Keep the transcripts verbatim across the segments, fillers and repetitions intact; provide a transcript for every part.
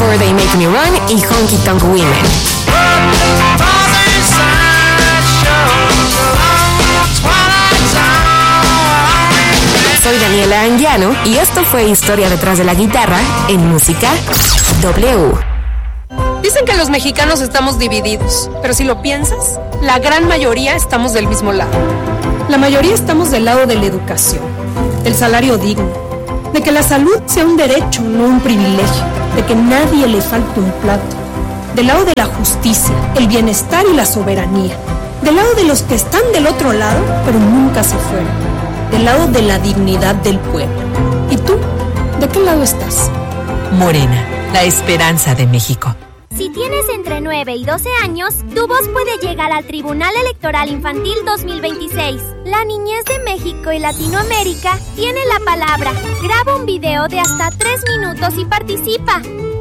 Before They Make Me Run y Honky Tonk Women. Soy Daniela Anguiano y esto fue Historia detrás de la guitarra en Música W. Dicen que los mexicanos estamos divididos, pero si lo piensas, la gran mayoría estamos del mismo lado. La mayoría estamos del lado de la educación, del salario digno, de que la salud sea un derecho, no un privilegio, de que nadie le falte un plato, del lado de la justicia, el bienestar y la soberanía, del lado de los que están del otro lado, pero nunca se fueron, del lado de la dignidad del pueblo. ¿Y tú? ¿De qué lado estás? Morena, la esperanza de México. Si tienes entre nueve y doce años, tu voz puede llegar al Tribunal Electoral Infantil dos mil veintiséis. La niñez de México y Latinoamérica tiene la palabra. Graba un video de hasta tres minutos y participa.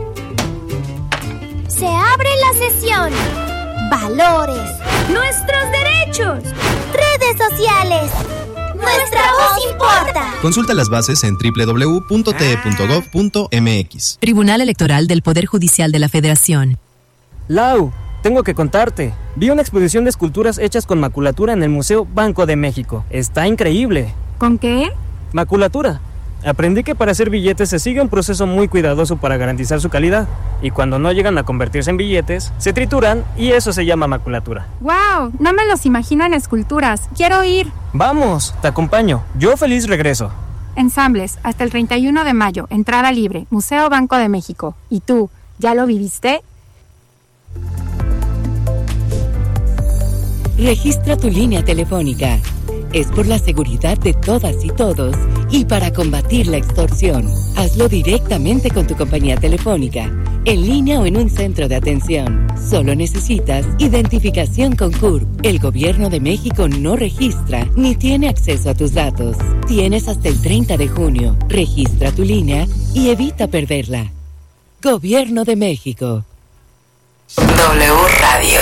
Se abre la sesión. Valores. Nuestros derechos. Redes sociales. Nuestra voz importa. Consulta las bases en doble u doble u doble u punto t e punto gov punto m x. Tribunal Electoral del Poder Judicial de la Federación. Lau, tengo que contarte. Vi una exposición de esculturas hechas con maculatura en el Museo Banco de México. Está increíble. ¿Con qué? Maculatura. Aprendí que para hacer billetes se sigue un proceso muy cuidadoso para garantizar su calidad. Y cuando no llegan a convertirse en billetes, se trituran y eso se llama maculatura. ¡Wow! No me los imagino en esculturas. ¡Quiero ir! Vamos, te acompaño. Yo feliz regreso. Ensambles, hasta el treinta y uno de mayo. Entrada libre. Museo Banco de México. ¿Y tú, ya lo viviste? Registra tu línea telefónica. Es por la seguridad de todas y todos y para combatir la extorsión. Hazlo directamente con tu compañía telefónica, en línea o en un centro de atención. Solo necesitas identificación con C U R P. El Gobierno de México no registra ni tiene acceso a tus datos. Tienes hasta el treinta de junio. Registra tu línea y evita perderla. Gobierno de México. W Radio.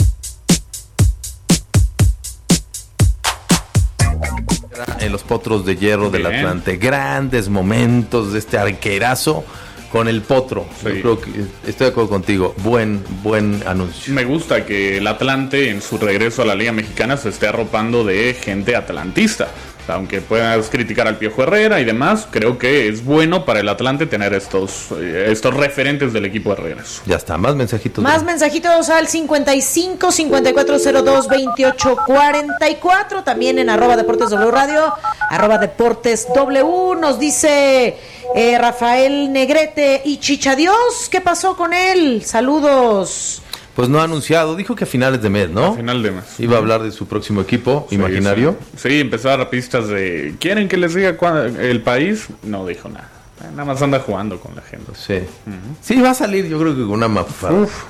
En los potros de hierro del Bien. Atlante, grandes momentos de este arquerazo con el potro. Sí. Yo creo que estoy de acuerdo contigo. Buen, buen anuncio. Me gusta que el Atlante en su regreso a la Liga Mexicana se esté arropando de gente atlantista. Aunque puedas criticar al Piojo Herrera y demás, creo que es bueno para el Atlante tener estos, eh, estos referentes del equipo de regreso. Ya está, más mensajitos. Más de... mensajitos al cincuenta y cinco, cincuenta y cuatro cero dos, veintiocho cuarenta y cuatro. También en arroba Deportes W Radio, arroba Deportes W. Nos dice eh, Rafael Negrete y Chicha Dios. ¿Qué pasó con él? Saludos. Pues no ha anunciado, dijo que a finales de mes, ¿no? A final de mes. Iba a hablar de su próximo equipo, Sí, imaginario. Sí, sí, empezó a dar pistas de ¿quieren que les diga cuándo, el país? No dijo nada. Nada más anda jugando con la gente. Sí. Uh-huh. Sí, va a salir, yo creo que con una mafufada. Uf.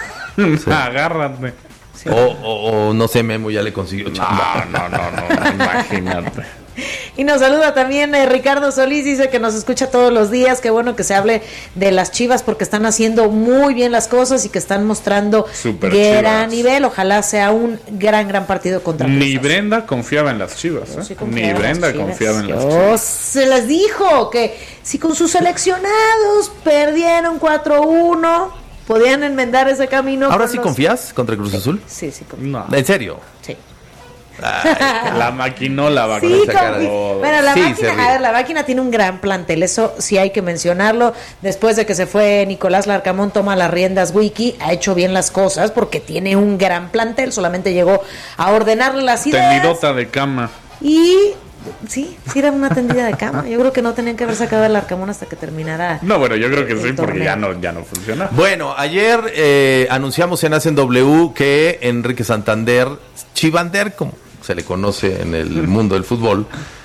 Sí. Agárrate. Sí. O, o, o no sé, Memo ya le consiguió chamba. No, no, no, no, imagínate. Y nos saluda también eh, Ricardo Solís, dice que nos escucha todos los días. Qué bueno que se hable de las Chivas porque están haciendo muy bien las cosas y que están mostrando Super gran Chivas. nivel. Ojalá sea un gran, gran partido contra Ni Cruz. Brenda confiaba en las Chivas, ¿eh? Sí Ni Brenda Chivas. confiaba en las Yo Chivas. se les dijo que si con sus seleccionados perdieron cuatro uno, podían enmendar ese camino. ¿Ahora con sí los... confías contra Cruz Azul? Sí, sí, confío. No. ¿En serio? Sí. Ay, la maquinola va Sí, con esa cara confí- de... bueno, la Sí, se máquina, ríe. a ver, la máquina tiene un gran plantel, eso sí hay que mencionarlo. Después de que se fue Nicolás Larcamón, toma las riendas Wiki, ha hecho bien las cosas porque tiene un gran plantel, solamente llegó a ordenarle las ideas. Tendidota de cama. Y sí, sí era una tendida de cama. Yo creo que no tenían que haber sacado el Larcamón hasta que terminara. No, bueno, yo creo que el sí, porque torneo. ya no, ya no funciona. Bueno, ayer eh, anunciamos en Hacen W que Enrique Santander, Chivander, como se le conoce en el mundo del fútbol,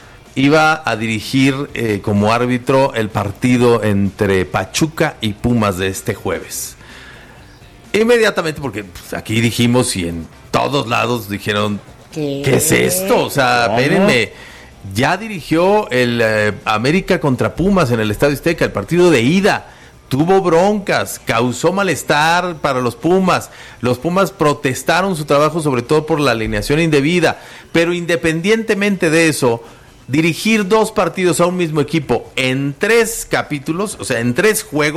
iba a dirigir eh, como árbitro el partido entre Pachuca y Pumas de este jueves. Inmediatamente, porque pues, aquí dijimos y en todos lados dijeron, ¿Qué, ¿qué es esto? O sea, ¿Cómo? espérenme, ya dirigió el eh, América contra Pumas en el Estadio Azteca, el partido de ida. Tuvo broncas, causó malestar para los Pumas. Los Pumas protestaron su trabajo, sobre todo por la alineación indebida. Pero independientemente de eso, dirigir dos partidos a un mismo equipo en tres capítulos, o sea, en tres juegos,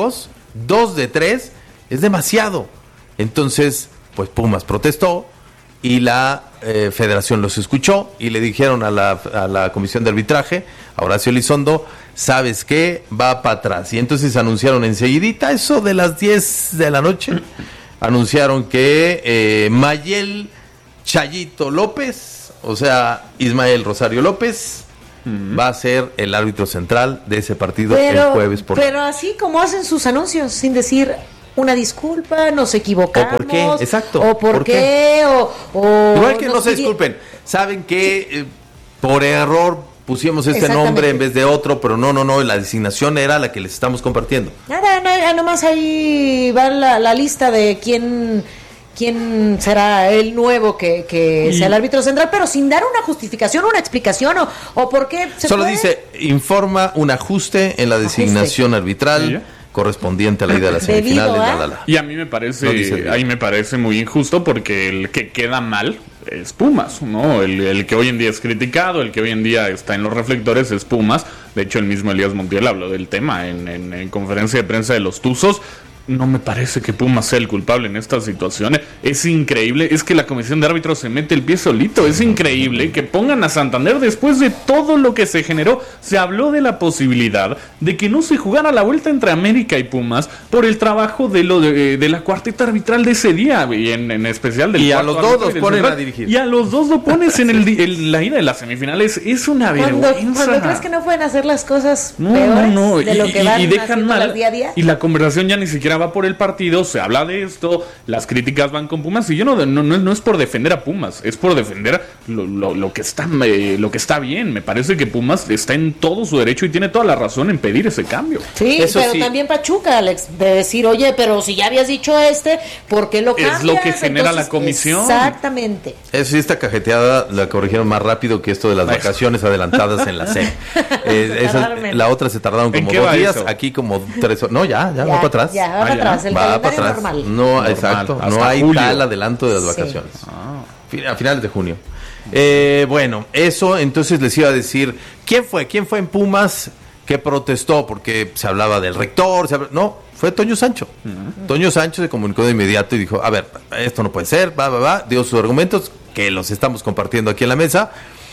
Dos de tres es demasiado. Entonces, pues Pumas protestó y la eh, federación los escuchó y le dijeron a la, a la comisión de arbitraje, a Horacio Elizondo, ¿sabes qué? Va para atrás. Y entonces anunciaron enseguidita, eso de las diez de la noche, anunciaron que eh, Mayel Chayito López, o sea, Ismael Rosario López, uh-huh, va a ser el árbitro central de ese partido pero, el jueves por Pero así como hacen sus anuncios, sin decir una disculpa, nos equivocamos. ¿O por qué? Exacto. ¿O por, ¿por qué? qué? O, o Igual que no se pidi- disculpen. Saben que eh, por error pusimos este nombre en vez de otro, pero no, no, no, la designación era la que les estamos compartiendo. Nada, nada, nomás ahí va la, la lista de quién, quién será el nuevo que, que Y- sea el árbitro central, pero sin dar una justificación, una explicación o, o por qué se Solo puede. dice, informa un ajuste en la designación arbitral ¿Sí? correspondiente a la ida de la semifinal. Debido de a- la, la, la. Y a mí me parece, No dice bien. ahí me parece muy injusto porque el que queda mal es Pumas, ¿no? El, el que hoy en día es criticado, el que hoy en día está en los reflectores es Pumas. De hecho, el mismo Elías Montiel habló del tema en, en, en conferencia de prensa de los Tuzos. No me parece que Pumas sea el culpable en estas situaciones. Es increíble, es que la comisión de árbitros se mete el pie solito. Es increíble que pongan a Santander después de todo lo que se generó. Se habló de la posibilidad de que no se jugara la vuelta entre América y Pumas por el trabajo de lo de, de la cuarteta arbitral de ese día, y en, en especial del Y a cuarto los dos árbitro los y del ponen central. a dirigir. Y a los dos lo pones en el, di- el- la ida de las semifinales. Es una Cuando, vergüenza. cuando crees que no pueden hacer las cosas No, peores no, no. de Y, lo que y- van y dejan haciéndolas mal. día a día. Y la conversación ya ni siquiera va por el partido. Se habla de esto. Las críticas van con Pumas. Y yo no, no, no, no es por defender a Pumas. Es por defender lo, lo, lo que está, eh, lo que está bien. Me parece que Pumas está en todo su derecho y tiene toda la razón en pedir ese cambio. Sí, Eso pero sí. también Pachuca, Alex, de decir, oye, pero si ya habías dicho este, ¿por qué lo Es cambias? lo que genera la comisión. Exactamente. Eso sí, esta cajeteada la corrigieron más rápido que esto de las Ay. vacaciones adelantadas en la C. Eh, esa- tardaron menos. la otra se tardaron ¿En como qué dos va días, eso? aquí como tres horas. No, ya, ya, Ya, va para atrás. ya, va Ah, para ya. atrás, el va para calendario atrás. normal. No, Normal, exacto. hasta No hay julio. tal adelanto de las Sí. vacaciones. Fin- A finales de junio. Eh, bueno, eso entonces les iba a decir, ¿quién fue? ¿Quién fue en Pumas que protestó? Porque se hablaba del rector, se habla- no, fue Toño Sancho. Toño Sancho se comunicó de inmediato y dijo, a ver, esto no puede ser, va, va, va, dio sus argumentos, que los estamos compartiendo aquí en la mesa.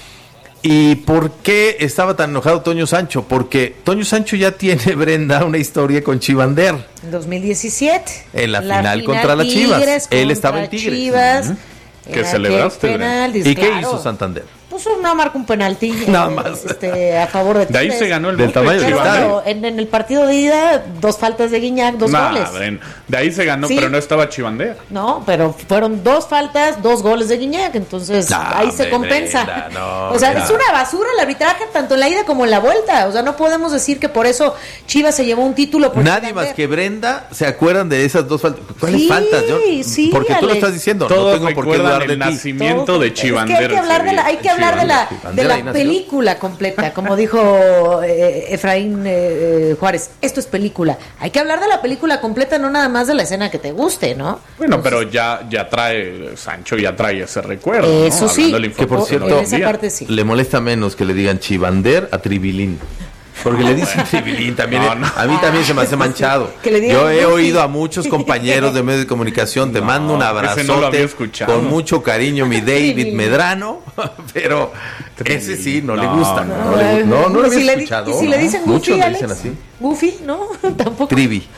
¿Y por qué estaba tan enojado Toño Sancho? Porque Toño Sancho ya tiene, Brenda, una historia con Chivander. En dos mil diecisiete. En la final contra las Chivas. Tigres Él contra estaba en Tigres. Chivas. Ujú. ¿Qué En celebraste, aquel Brenda? penalti, ¿Y qué claro. hizo Santander? Pues no marca un penalti. Nada eh, más. Este, a favor de De ahí Tigres. se ganó el Del voto tamaño de del Pero, estadio. pero en, en el partido de ida, dos faltas de Guiñac, dos Nah, goles. Bren, de ahí se ganó, Sí. pero no estaba Chivander. No, pero fueron dos faltas, dos goles de Guiñac, entonces No, ahí se hombre, compensa. Brenda, no, o sea, Brenda. es una basura el arbitraje tanto en la ida como en la vuelta. O sea, no podemos decir que por eso Chivas se llevó un título. Por Nadie Chivander. más que Brenda se acuerdan de esas dos faltas. ¿Cuáles Sí, faltas? Yo, sí, porque tú lo Alex. estás diciendo, Todos no tengo por qué recuerdan dudar de el ti. nacimiento Todo. de Es que Chivander. hay que hablar de la, hay que hablar de la, Chivander, de la ahí nació. película completa, como dijo eh, Efraín eh, Juárez. Esto es película. Hay que hablar de la película completa, no nada más de la escena que te guste, ¿no? Bueno, pero ya, ya trae, Sancho ya trae ese recuerdo. ¿no? Eso sí. Hablando del Que por informe cierto, del en esa día. parte sí. Le molesta menos que le digan Chivander a Tribilín. Porque le dicen Tribilín también. No, no. A mí también se me hace manchado. Que le digan Yo he Goofy. oído a muchos compañeros de medios de comunicación. Te No, mando un ese abrazote no lo había escuchado. con mucho cariño, mi David Tribilín. Medrano. Pero ese sí, no, le No, gusta. no. No, le, no, no lo ¿Y si había le di- escuchado. ¿Y si le dicen Muchos Goofy, le Alex? dicen así. Goofy, ¿no? Tampoco. Trivi.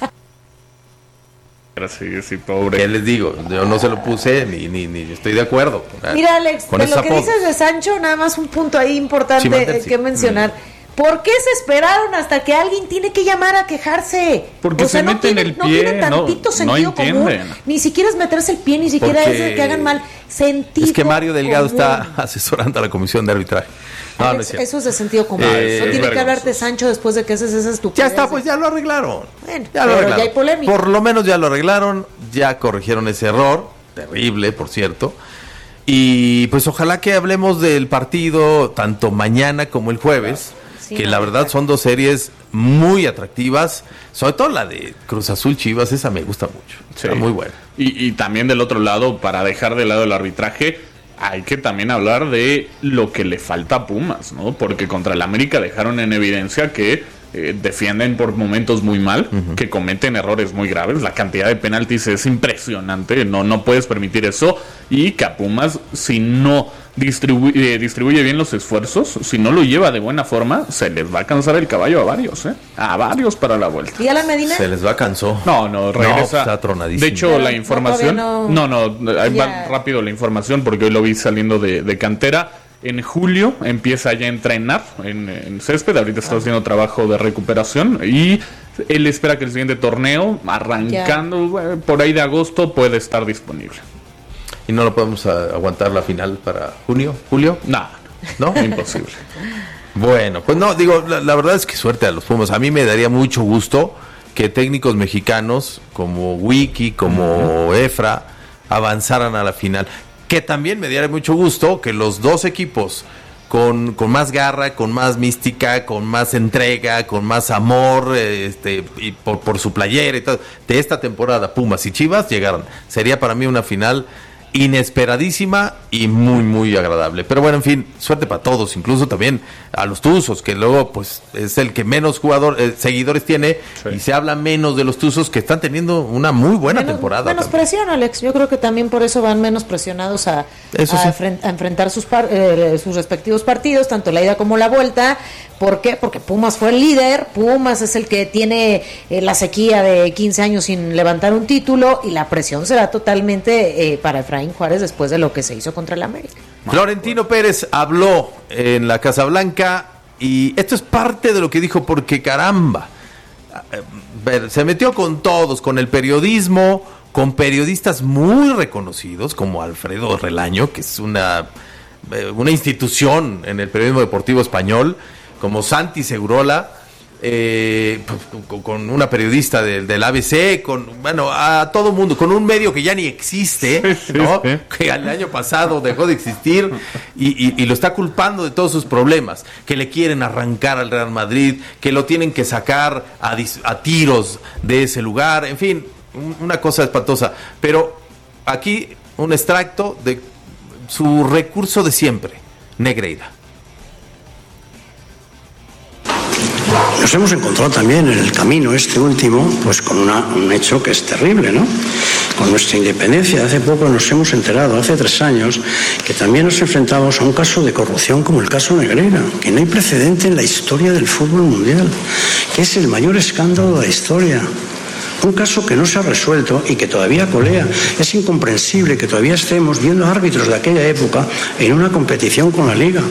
Sí, sí, ¿Qué pobre. les digo? Yo no se lo puse ni, ni, ni estoy de acuerdo. Mira, Alex, Con de esos lo que apodos. dices de Sancho, nada más un punto ahí importante Chivander, eh, sí. que mencionar. ¿Por qué se esperaron hasta que alguien tiene que llamar a quejarse? Porque se no meten tiene, el no pie, tiene no- tantito no sentido común. entienden. Ni siquiera es meterse el pie, ni siquiera Porque es que hagan mal. Sentido Es que Mario Delgado común. está asesorando a la comisión de arbitraje. No, no Alex, es cierto. eso es de sentido común. Eh, no es tiene que vergonzoso. hablarte Sancho después de que haces esa estupidez. Ya está, pues ya lo arreglaron. Bueno, ya lo pero arreglaron. ya hay polémica. Por lo menos ya lo arreglaron, ya corrigieron ese error, terrible, por cierto. Y pues ojalá que hablemos del partido tanto mañana como el jueves, Sí, que no, la verdad claro. son dos series muy atractivas, sobre todo la de Cruz Azul Chivas, esa me gusta mucho, Sí. está muy buena. Y, y también del otro lado, para dejar de lado el arbitraje, hay que también hablar de lo que le falta a Pumas, ¿no? Porque contra el América dejaron en evidencia que eh, defienden por momentos muy mal, uh-huh. que cometen errores muy graves. La cantidad de penaltis es impresionante, no, no puedes permitir eso. Y que a Pumas, si no distribuye, eh, distribuye bien los esfuerzos, si no lo lleva de buena forma, se les va a cansar el caballo a varios, ¿eh? A varios para la vuelta. ¿Y a la Medina? Se les va a cansar. No, no, regresa. No, está tronadísimo. De hecho, Pero la información... No, no, no, ahí va rápido la información porque hoy lo vi saliendo de, de cantera. En julio empieza ya a entrenar en, en césped, ahorita está haciendo trabajo de recuperación y él espera que el siguiente torneo, arrancando ya. por ahí de agosto, puede estar disponible. ¿Y no lo podemos a, aguantar la final para junio, julio? No, no, imposible. Bueno, pues no, digo, la, la verdad es que suerte a los Pumas. A mí me daría mucho gusto que técnicos mexicanos como Wiki, como uh-huh. Efra, avanzaran a la final. Que también me diera mucho gusto que los dos equipos con, con más garra, con más mística, con más entrega, con más amor, este, y por, por su playera y todo, de esta temporada, Pumas y Chivas llegaron. Sería para mí una final inesperadísima y muy, muy agradable. Pero bueno, en fin, suerte para todos, incluso también a los Tuzos, que luego pues es el que menos jugador, eh, seguidores tiene, sí. y se habla menos de los Tuzos, que están teniendo una muy buena menos, temporada. Menos también. presión, Alex. Yo creo que también por eso van menos presionados a, eso a, sí. enfrent, a enfrentar sus, par, eh, sus respectivos partidos, tanto la ida como la vuelta. ¿Por qué? Porque Pumas fue el líder, Pumas es el que tiene eh, la sequía de quince años sin levantar un título, y la presión será totalmente eh, para Efraín Juárez después de lo que se hizo contra el América. Florentino Pérez habló en la Casa Blanca y esto es parte de lo que dijo, porque caramba, se metió con todos, con el periodismo, con periodistas muy reconocidos como Alfredo Relaño, que es una, una institución en el periodismo deportivo español, como Santi Segurola, eh, con, con una periodista del, del A B C, con, bueno, a todo mundo, con un medio que ya ni existe, ¿no? Sí, sí. Que el año pasado dejó de existir y, y, y lo está culpando de todos sus problemas, que le quieren arrancar al Real Madrid, que lo tienen que sacar a, a tiros de ese lugar, en fin, una cosa espantosa. Pero aquí un extracto de su recurso de siempre, Negreira. Nos hemos encontrado también en el camino este último, pues con una, un hecho que es terrible, ¿no? Con nuestra independencia. Hace poco nos hemos enterado, hace tres años, que también nos enfrentamos a un caso de corrupción como el caso Negreira, que no hay precedente en la historia del fútbol mundial, que es el mayor escándalo de la historia. Un caso que no se ha resuelto y que todavía colea. Es incomprensible que todavía estemos viendo árbitros de aquella época en una competición con la Liga.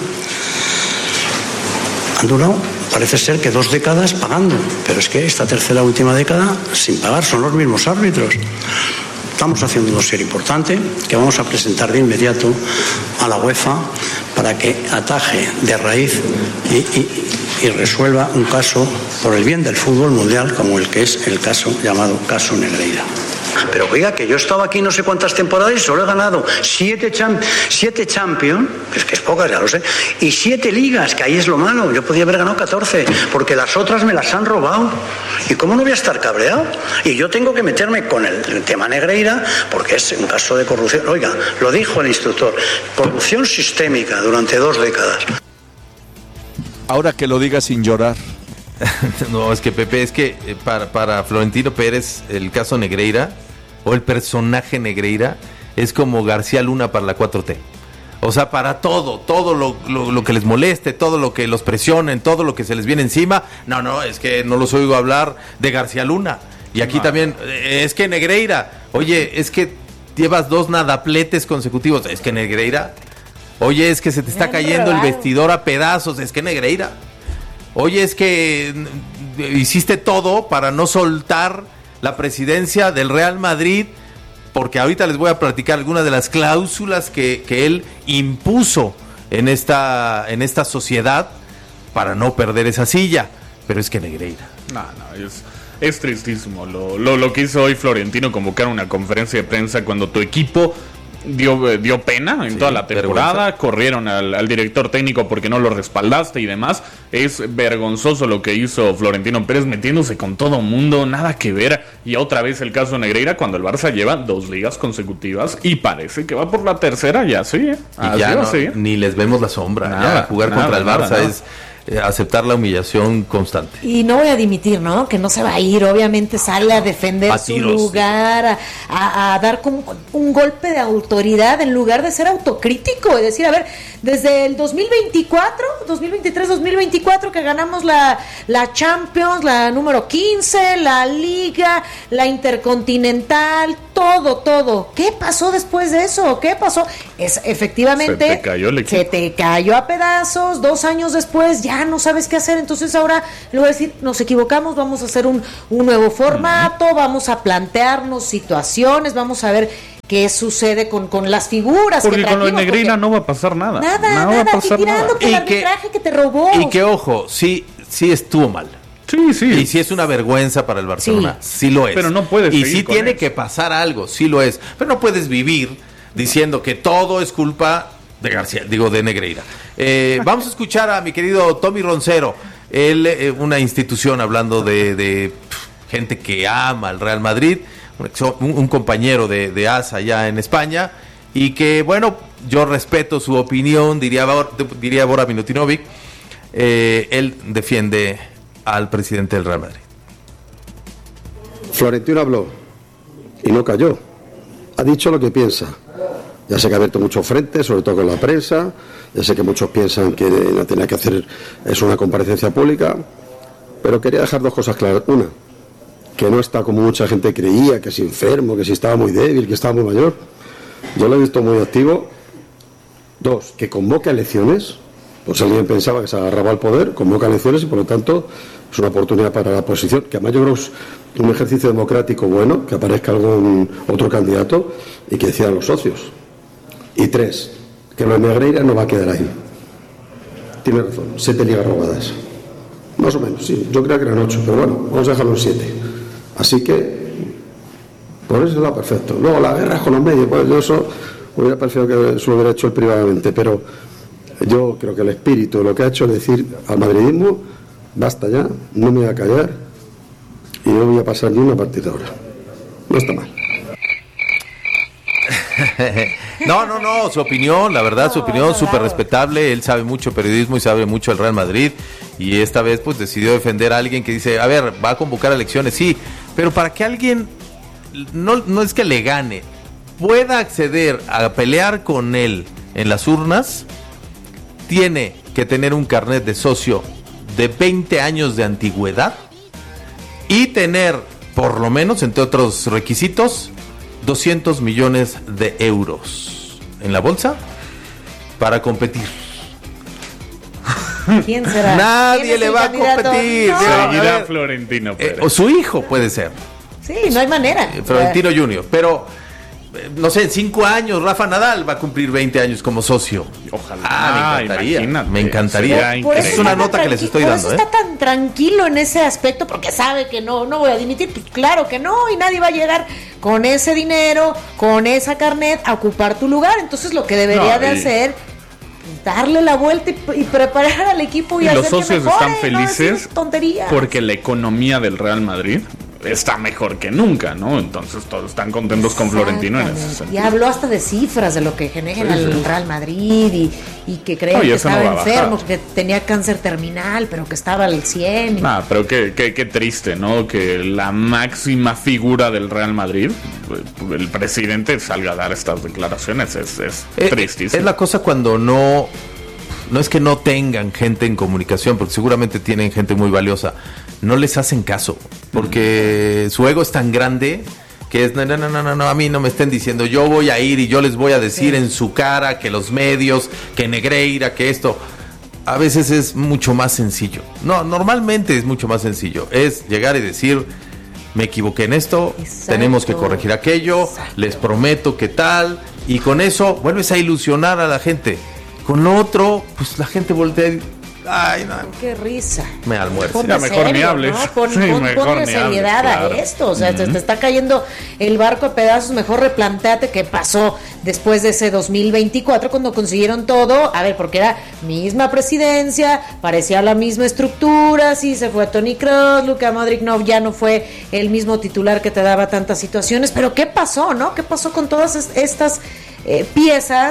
Han durado, parece ser que dos décadas pagando, pero es que esta tercera última década sin pagar, son los mismos árbitros. Estamos haciendo un dossier importante que vamos a presentar de inmediato a la UEFA para que ataje de raíz y, y, y resuelva un caso por el bien del fútbol mundial como el que es el caso llamado caso Negreira. Pero oiga, que yo he estado aquí no sé cuántas temporadas y solo he ganado siete, champ- siete Champions, es que es pocas, ya lo sé, y siete ligas, que ahí es lo malo. Yo podía haber ganado catorce, porque las otras me las han robado. ¿Y cómo no voy a estar cabreado? Y yo tengo que meterme con el, el tema Negreira, porque es un caso de corrupción. Oiga, lo dijo el instructor, corrupción sistémica durante dos décadas. Ahora que lo diga sin llorar. No, es que Pepe, es que para, para Florentino Pérez el caso Negreira o el personaje Negreira es como García Luna para la cuatro T. O sea, para todo, todo lo, lo, lo que les moleste, todo lo que los presionen, todo lo que se les viene encima. No, no, es que no los oigo hablar de García Luna. Y aquí no. también, es que Negreira, oye, es que llevas dos nadapletes consecutivos, es que Negreira, oye, es que se te está cayendo el vestidor a pedazos, es que Negreira. Oye, es que hiciste todo para no soltar la presidencia del Real Madrid, porque ahorita les voy a platicar algunas de las cláusulas que, que él impuso en esta, en esta sociedad para no perder esa silla. Pero es que Negreira. No, no, es, es tristísimo. Lo, lo, lo que hizo hoy Florentino, convocar una conferencia de prensa cuando tu equipo dio, dio pena en sí, toda la temporada, vergüenza. Corrieron al, al director técnico porque no lo respaldaste y demás. Es vergonzoso lo que hizo Florentino Pérez, metiéndose con todo mundo, nada que ver. Y otra vez el caso Negreira, cuando el Barça lleva dos ligas consecutivas y parece que va por la tercera, ya sí, ¿eh? Y ya no, ni les vemos la sombra, nada, ya jugar nada, contra el Barça nada, es eh, aceptar la humillación constante. Y no voy a dimitir, ¿no? Que no se va a ir, obviamente sale a defender A su tiros. lugar, a, a, a dar como un golpe de autoridad en lugar de ser autocrítico, es decir, a ver, desde el dos mil veinticuatro, dos mil veintitrés, dos mil veinticuatro que ganamos la, la Champions, la número quince, la Liga, la Intercontinental, todo, todo. ¿Qué pasó después de eso? ¿Qué pasó? Es efectivamente Se te cayó el equipo. Se te cayó a pedazos, dos años después ya no sabes qué hacer, entonces ahora le voy a decir, nos equivocamos, vamos a hacer un, un nuevo formato, uh-huh. vamos a plantearnos situaciones, vamos a ver qué sucede con, con las figuras. Porque que con lo de trajimos, Negreira porque no va a pasar nada. Nada, no nada, va a pasar aquí tirando nada. que el Y arbitraje que te robó. Y que, ojo, sí, sí estuvo mal. Sí, sí. Y sí es una vergüenza para el Barcelona, sí, sí lo es. Pero no puedes Y seguir sí con tiene eso. que pasar algo, sí lo es. Pero no puedes vivir diciendo que todo es culpa de García, digo, de Negreira. Eh, vamos a escuchar a mi querido Tommy Roncero, él, eh, una institución hablando de, de pff, gente que ama al Real Madrid, un, un compañero de, de A S allá en España, y que, bueno, yo respeto su opinión, diría, diría Bora Milutinovic, eh, él defiende al presidente del Real Madrid. Florentino habló y no cayó, ha dicho lo que piensa. Ya sé que ha abierto muchos frentes, sobre todo con la prensa, ya sé que muchos piensan que no tenía que hacer es una comparecencia pública, pero quería dejar dos cosas claras. Una, que no está como mucha gente creía, que es enfermo, que si estaba muy débil, que estaba muy mayor. Yo lo he visto muy activo. Dos, que convoca elecciones, pues alguien pensaba que se agarraba al poder, convoca elecciones y por lo tanto es una oportunidad para la oposición, que además yo creo que es un ejercicio democrático bueno, que aparezca algún otro candidato y que decidan los socios. Y tres, que lo de Negreira no va a quedar ahí. Tiene razón, siete ligas robadas. Más o menos, sí, yo creo que eran ocho, pero bueno, vamos a dejarlo en siete. Así que, por eso está perfecto. Luego, las guerras con los medios, pues yo eso hubiera preferido que se lo hubiera hecho él privadamente, pero yo creo que el espíritu de lo que ha hecho es decir al madridismo, basta ya, no me voy a callar y no voy a pasar ni una partida ahora. No está mal. No, no, no, su opinión, la verdad, su opinión súper respetable, él sabe mucho periodismo y sabe mucho del Real Madrid, y esta vez pues decidió defender a alguien que dice, a ver, va a convocar elecciones, sí, pero para que alguien, no, no es que le gane, pueda acceder a pelear con él en las urnas, tiene que tener un carnet de socio de veinte años de antigüedad y tener, por lo menos, entre otros requisitos, doscientos millones de euros en la bolsa para competir. ¿Quién será? Nadie ¿Quién le es el va a candidato? competir. No. A Seguirá ver, Florentino Pérez. eh, o su hijo puede ser, Sí, no hay manera. eh, Florentino Junior, pero eh, no sé, en cinco años Rafa Nadal va a cumplir veinte años como socio. Ojalá. Ah, me encantaría. imagínate. Me encantaría. Sería Por Esa eso es una está tan nota que les tranqui- estoy por dando, eso ¿eh? está tan tranquilo en ese aspecto, porque sabe que no, no voy a dimitir, pues claro que no, y nadie va a llegar con ese dinero, con esa carnet, a ocupar tu lugar. Entonces lo que debería No, de y- hacer, darle la vuelta y, y preparar al equipo y, Y hacer los socios que mejore, están no decir felices tonterías. porque la economía del Real Madrid está mejor que nunca, ¿no? Entonces todos están contentos con Florentino en ese Exactamente. sentido. Y habló hasta de cifras de lo que genera Sí, el sí. Real Madrid y, y que creía Oye, que eso no estaba va a enfermo, bajar. que tenía cáncer terminal, pero que estaba al cien. Ah, pero qué, qué, qué triste, ¿no? Que la máxima figura del Real Madrid, el presidente, salga a dar estas declaraciones. Es, es Eh, tristísimo. Es la cosa cuando no, no es que no tengan gente en comunicación, porque seguramente tienen gente muy valiosa, no les hacen caso, porque su ego es tan grande que es, no, no, no, no, no, a mí no me estén diciendo, yo voy a ir y yo les voy a decir Sí. en su cara que los medios, que Negreira, que esto. A veces es mucho más sencillo. No, normalmente es mucho más sencillo. Es llegar y decir, me equivoqué en esto, Exacto. tenemos que corregir aquello, Exacto. les prometo que tal, y con eso vuelves a ilusionar a la gente. Con lo otro, pues la gente voltea y, ay, no, Qué risa. me almuerzo. Ponte Ya, mejor ni serio, hables. ¿no? Pon, Sí, pon- mejor ponle ni seriedad hables, a claro. esto. O sea, te, Ujú. te está cayendo el barco a pedazos. Mejor replantéate qué pasó después de ese dos mil veinticuatro cuando consiguieron todo. A ver, porque era misma presidencia, parecía la misma estructura. Sí, se fue Toni Kroos, Luka Modric no, ya no fue el mismo titular que te daba tantas situaciones. Pero ¿qué pasó, no? ¿Qué pasó con todas es- estas eh, piezas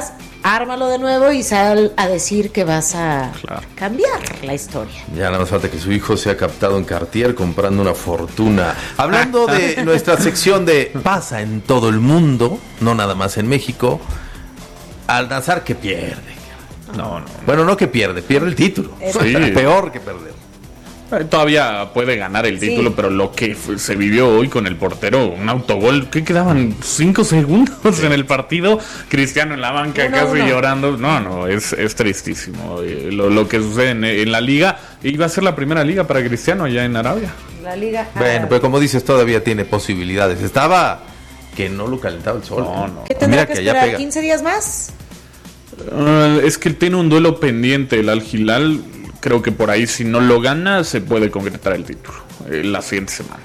ármalo de nuevo y sal a decir que vas a Claro. cambiar la historia. Ya nada más falta que su hijo sea captado en Cartier comprando una fortuna. Hablando de nuestra sección de pasa en todo el mundo, no nada más en México, Al-Nassr que pierde. No, no. Bueno, no que pierde, pierde el título. Sí. Peor que perder. Eh, Todavía puede ganar el título, Sí. pero lo que f- se vivió hoy con el portero, un autogol, ¿qué quedaban? ¿Cinco segundos en el partido? Cristiano en la banca Uno, casi uno. llorando. No, no, es, es tristísimo. Eh, Lo, lo que sucede en, en la liga, iba a ser la primera liga para Cristiano allá en Arabia. La liga. Bueno, pues como dices, todavía tiene posibilidades. Estaba que no lo calentaba el sol. No, no. ¿Qué tendrá Mira que que allá esperar? pega. ¿quince días más? Ah, es que tiene un duelo pendiente el Al-Hilal. Creo que por ahí, si no lo gana, se puede concretar el título eh, la siguiente semana.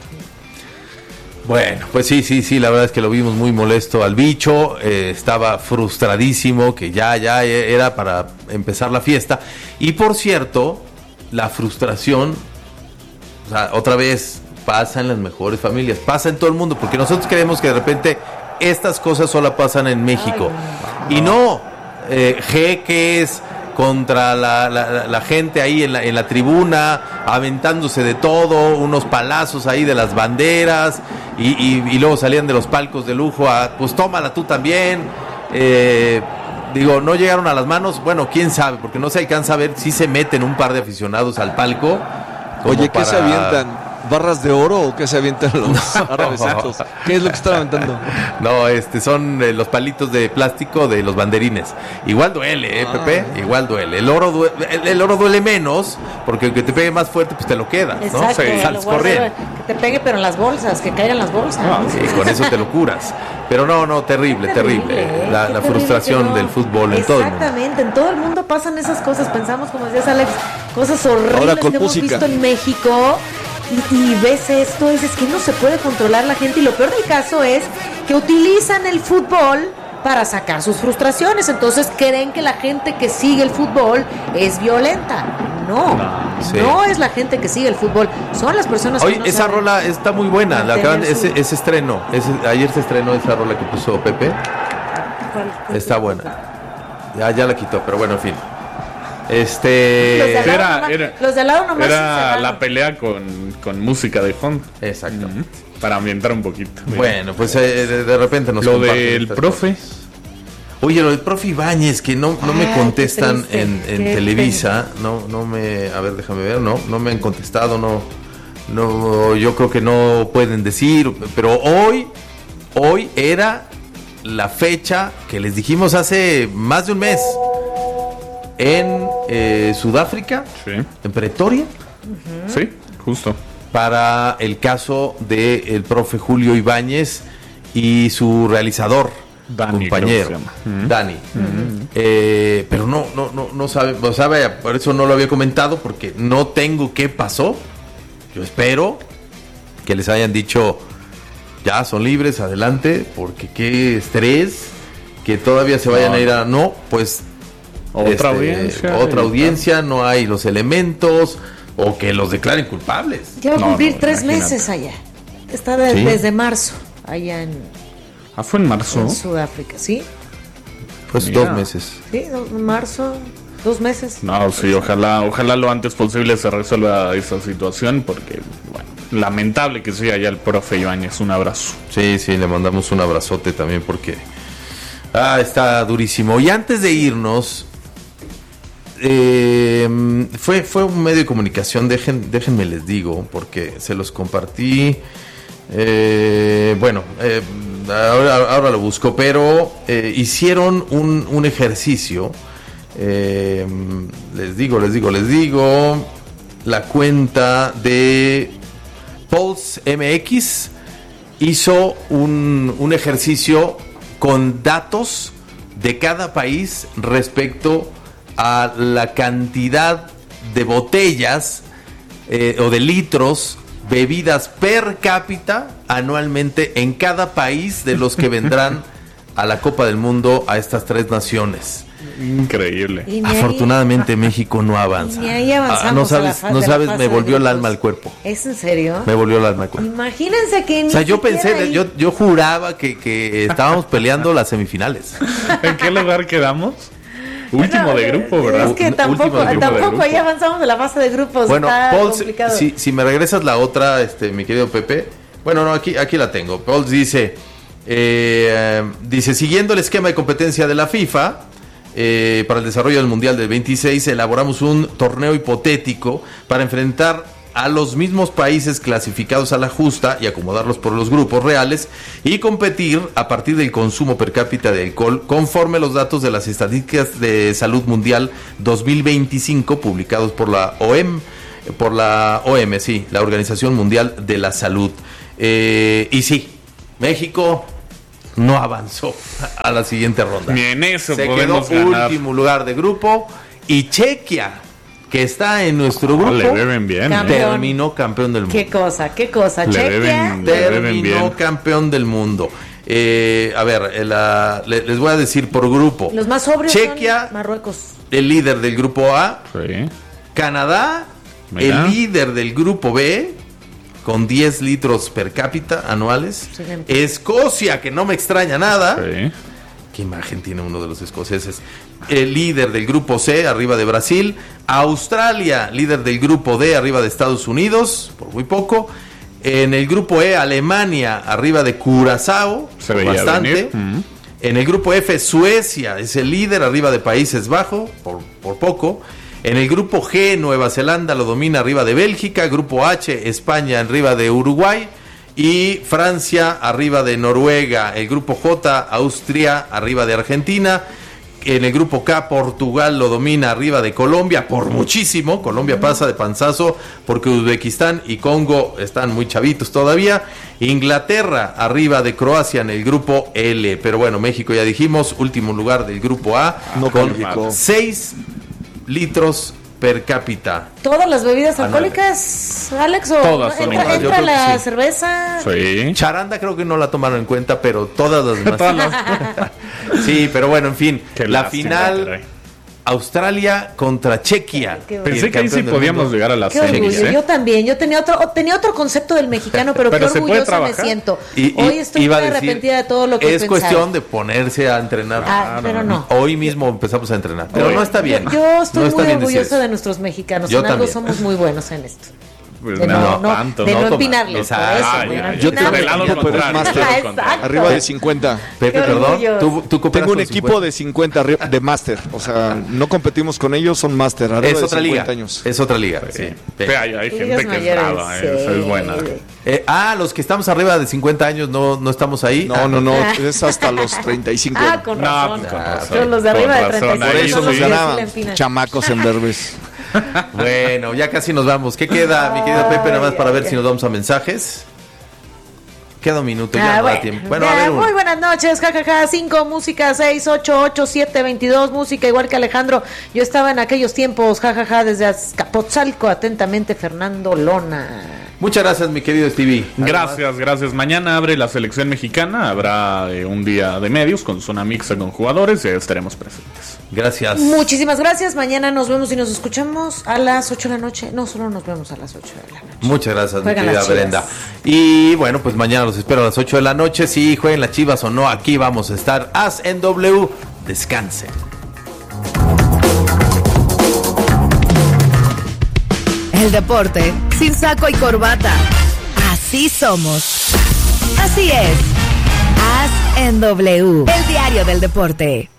Bueno, pues sí, sí, sí, la verdad es que lo vimos muy molesto al bicho, eh, estaba frustradísimo, que ya, ya era para empezar la fiesta. Y por cierto, la frustración, o sea, otra vez pasa en las mejores familias, pasa en todo el mundo, porque nosotros creemos que de repente estas cosas solo pasan en México. Y no, eh, jeques contra la, la, la gente ahí en la, en la tribuna, aventándose de todo, unos palazos ahí de las banderas, y, y, y luego salían de los palcos de lujo a, pues tómala tú también. Eh, digo, no llegaron a las manos, bueno, quién sabe, porque no se alcanza a ver si se meten un par de aficionados al palco. como Oye, ¿qué para- se avientan? ¿Barras de oro o qué se avientan los árabes estos? ¿Qué es lo que están aventando? No, este son eh, los palitos de plástico de los banderines. Igual duele, ¿eh, Ah. Pepe? Igual duele. El oro, due- el, el oro duele menos, porque aunque te pegue más fuerte, pues te lo quedas, ¿no? Exacto, Sí. lo Sales guardas, corriendo. que te pegue pero en las bolsas, que caigan las bolsas. Y con eso te lo curas. Pero no, no, terrible, terrible. ¿eh? La, Qué la terrible frustración que no. del fútbol en todo el mundo. Exactamente, en todo el mundo pasan esas cosas. Pensamos, como decías, Alex, cosas horribles Ahora con que hemos música. visto en México. Y, y ves esto y dices que no se puede controlar la gente. Y lo peor del caso es que utilizan el fútbol para sacar sus frustraciones. Entonces creen que la gente que sigue el fútbol es violenta. No, Sí. no es la gente que sigue el fútbol. Son las personas Oye, que no esa saben rola está muy buena. La mantener acaban, su- ese, ese estreno. Ese, ayer se estrenó esa rola que puso Pepe. Está buena. Ya, ya la quitó, pero bueno, en fin. Este. Los de al lado Era, nomás- era, los de al lado nomás se era cerraron. la pelea con, con música de fondo. Exacto. Ujú. Para ambientar un poquito. Bueno, pues eh, de, de repente nos Lo comparten del estas profe. cosas. Oye, lo del profe Ibáñez, que no, no me Ay, contestan qué triste, en, en qué Televisa, no, no me, a ver, déjame ver, no, no me han contestado, no, no, yo creo que no pueden decir, pero hoy, hoy era la fecha que les dijimos hace más de un mes en eh, Sudáfrica, Sí, en Pretoria, sí, justo. para el caso del profe Julio Ibáñez y su realizador, Dani, compañero, creo que se llama. Ujú. Dani. Eh, pero no, no, no, no sabe, o sea, vaya, por eso no lo había comentado, porque no tengo qué pasó. Yo espero que les hayan dicho, ya son libres, adelante, porque qué estrés, que todavía se vayan No, a ir a, no, pues Otra este, audiencia. otra y- audiencia, no hay los elementos, o que los declaren culpables. Ya va a No, cumplir no, tres imagínate. meses allá. Está de- Sí. desde marzo, allá en, Ah, fue en marzo. en Sudáfrica, ¿sí? Pues Mira. dos meses. Sí, do- marzo, dos meses. No, sí, ojalá, ojalá lo antes posible se resuelva esa situación, porque, bueno, lamentable que sea ya el profe Ibáñez. Un abrazo. Sí, sí, le mandamos un abrazote también porque ah, está durísimo. Y antes de irnos, eh, fue, fue un medio de comunicación, dejen, déjenme les digo, porque se los compartí. eh, bueno, eh, ahora, ahora lo busco, pero eh, hicieron un, un ejercicio. eh, les digo, les digo, les digo. La cuenta de Pulse M X hizo un, un ejercicio con datos de cada país respecto a la cantidad de botellas eh, o de litros bebidas per cápita anualmente en cada país de los que vendrán a la Copa del Mundo a estas tres naciones. Increíble. Y ni ahí- Afortunadamente México no avanza. Ni ahí avanzamos Ah, no a la sabes, fa- no de la sabes, fase me de volvió el grupos. alma al cuerpo. ¿Es en serio? Me volvió el alma al cuerpo. Imagínense que O sea, ni yo siquiera pensé, ahí- yo, yo juraba que, que estábamos peleando las semifinales. ¿En qué lugar quedamos? Último No, de grupo, ¿verdad? Es que Último tampoco, de grupo. tampoco ahí avanzamos de la fase de grupos. Bueno, está Paul, si, complicado. si- si me regresas la otra, este, mi querido Pepe. Bueno, no, aquí, aquí la tengo. Paul dice, eh, dice, siguiendo el esquema de competencia de la FIFA, eh, para el desarrollo del Mundial del veintiséis, elaboramos un torneo hipotético para enfrentar a los mismos países clasificados a la justa y acomodarlos por los grupos reales y competir a partir del consumo per cápita de alcohol conforme los datos de las estadísticas de salud mundial dos mil veinticinco publicados por la O M, por la O M, sí, la Organización Mundial de la Salud. Eh, y sí, México no avanzó a la siguiente ronda. Ni en eso Se quedó podemos ganar. último lugar de grupo y Chequia, que está en nuestro grupo, le beben bien, ¿eh? terminó campeón del mundo. Qué cosa, qué cosa. Le Chequia. deben- le deben Terminó bien. campeón del mundo. Eh, a ver, eh, la- le- les voy a decir por grupo. Los más sobrios Chequia, son Marruecos. el líder del grupo A. Sí. Canadá, Mira. el líder del grupo B, con diez litros per cápita anuales. Excelente. Escocia, que no me extraña nada. Sí. ¿Qué imagen tiene uno de los escoceses? El líder del grupo C, arriba de Brasil. Australia, líder del grupo D, arriba de Estados Unidos, por muy poco. En el grupo E, Alemania, arriba de Curazao, Se por veía bastante. venir. Mm. En el grupo F, Suecia es el líder, arriba de Países Bajos, por, por poco. En el grupo G, Nueva Zelanda lo domina arriba de Bélgica. Grupo H, España arriba de Uruguay. Y Francia arriba de Noruega. El grupo J, Austria arriba de Argentina. En el grupo K, Portugal lo domina arriba de Colombia por muchísimo. Colombia pasa de panzazo porque Uzbekistán y Congo están muy chavitos todavía. Inglaterra arriba de Croacia en el grupo L. Pero bueno, México ya dijimos, último lugar del grupo A, No con calificó. seis litros per cápita. ¿Todas las bebidas Anuales. alcohólicas, Alex? ¿O Todas son entra, iguales. Yo entra creo que la sí. cerveza? Sí. Charanda creo que no la tomaron en cuenta, pero todas las demás. Todas las- Sí, pero bueno, en fin. Qué la lástima, final, caray. Australia contra Chequia. Qué Pensé El que ahí sí campeón del podíamos mundo. llegar a la Qué semis, orgullo, ¿eh? yo también, yo tenía otro, tenía otro concepto del mexicano, pero, Pero qué se puede orgullosa me trabajar. siento. Y- y- Hoy estoy iba muy a decir, arrepentida de todo lo que he es pensado. cuestión de ponerse a entrenar. Ah, pero no. Hoy mismo empezamos a entrenar, pero Hoy. no está bien. Yo, yo estoy No está muy bien decir orgullosa eso. de nuestros mexicanos. Yo en algo también. somos muy buenos en esto. Pues De no, no, no, tanto, de no, toma. empinarles, por Exacto. eso. Ay, de no ay, Yo tengo un empinarles. Del lado equipo, pero es contrario. máster. Ah, exacto. Arriba de cincuenta. Pepe, Qué perdón, orgullo. tú, tú cooperas Tengo un con equipo cincuenta. de cincuenta arri- de máster. O sea, no competimos con ellos, son máster. Arriba Es de otra liga. cincuenta años. Es otra liga. Sí. Sí, hay, hay gente Ligas que es mayores, brava, sí. ¿eh? Esa es buena. Eh, ah, los que estamos arriba de cincuenta años no, no estamos ahí. No, Ah, no, no. Es hasta los treinta y cinco. Ah, con No, razón. pues con razón. Pero los de Con arriba de razón, treinta y ahí Por cinco eso son nos los que sí ganaban. la empinan. Chamacos en derbes. Bueno, ya casi nos vamos. ¿Qué queda, mi querido Pepe? Nada más para ver si nos vamos a mensajes. Queda un minuto, ya Ah, no da bueno. tiempo. Bueno, Ya, a ver, un- muy buenas noches, jajaja, cinco, música, seis, ocho, ocho, siete, veintidós, música, igual que Alejandro. Yo estaba en aquellos tiempos, jajaja, desde Azcapotzalco, atentamente, Fernando Lona. Muchas gracias, mi querido Stevie. Gracias, gracias. Mañana abre la selección mexicana. Habrá eh, un día de medios con zona mixta con jugadores y estaremos presentes. Gracias. Muchísimas gracias, mañana nos vemos y nos escuchamos a las ocho de la noche. No, solo nos vemos a las ocho de la noche. Muchas gracias, mi Juegan querida las Chivas. Brenda. Y bueno, pues mañana los espero a las ocho de la noche. Si jueguen las Chivas o no, aquí vamos a estar. As en W. Descansen. El deporte sin saco y corbata. Así somos. Así es. As en W. El diario del deporte.